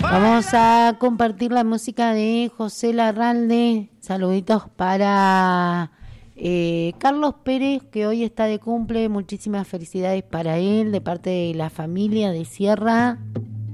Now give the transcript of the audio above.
Vamos a compartir la música de José Larralde. Saluditos para Carlos Pérez, que hoy está de cumple. Muchísimas felicidades para él, de parte de la familia de Sierra.